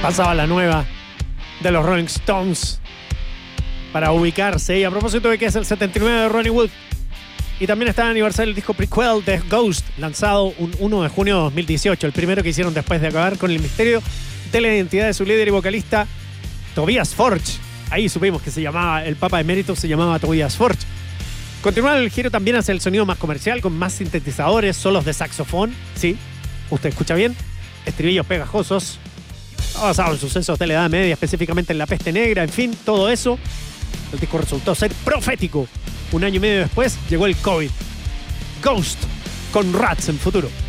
Pasaba la nueva de los Rolling Stones para ubicarse. Y a propósito de que es el 79 de Ronnie Wood, y también está en aniversario el disco prequel de Ghost, lanzado un 1 de junio de 2018, el primero que hicieron después de acabar con el misterio de la identidad de su líder y vocalista, Tobias Forge. Ahí supimos que se llamaba, el Papa Emérito se llamaba Tobias Forge. Continúa el giro también hacia el sonido más comercial, con más sintetizadores, solos de saxofón, sí, usted escucha bien, estribillos pegajosos, basado en sucesos de la Edad Media, específicamente en la Peste Negra, en fin, todo eso. El disco resultó ser profético. Un año y medio después llegó el COVID. Ghost con Rats en Futuro.